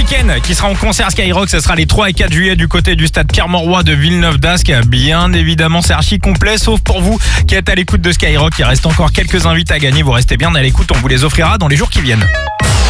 Weeknd qui sera en concert Skyrock. Ce sera les 3 et 4 juillet du côté du stade Pierre-Mauroy de Villeneuve-d'Ascq. Bien évidemment, c'est archi complet, sauf pour vous qui êtes à l'écoute de Skyrock. Il reste encore quelques invités à gagner. Vous restez bien à l'écoute, on vous les offrira dans les jours qui viennent.